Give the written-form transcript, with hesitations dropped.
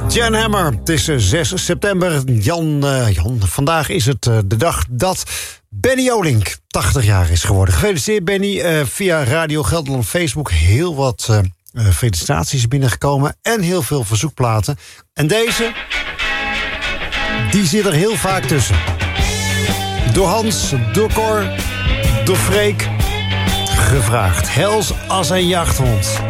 Jan Hammer, het is 6 september. Jan, vandaag is het de dag dat Benny Olink 80 jaar is geworden. Gefeliciteerd Benny, via Radio Gelderland Facebook heel wat felicitaties binnengekomen en heel veel verzoekplaten. En deze, die zit er heel vaak tussen. Door Hans, door Cor, door Freek, gevraagd. Hels als een jachthond.